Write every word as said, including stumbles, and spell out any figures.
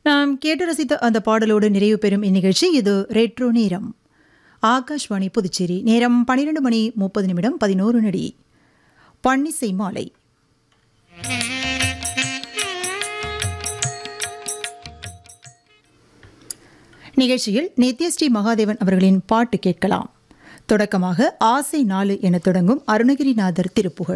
நாம் கேட்டு ரசித்த அந்த பாடலோடு நிறைவு பெறும் இந்நிகழ்ச்சி இது ரெட்ரோ நேரம். ஆகாஷ்வாணி புதுச்சேரி. நேரம் பனிரெண்டு மணி முப்பது நிமிடம் பதினோரு நொடி. பன்னிசை மாலை. நிகழ்ச்சியில் நித்யஸ்ரீ மகாதேவன் அவர்களின் பாட்டு கேட்கலாம். தொடக்கமாக ஆசை நாலு என தொடங்கும் அருணகிரிநாதர் திருப்புகழ்.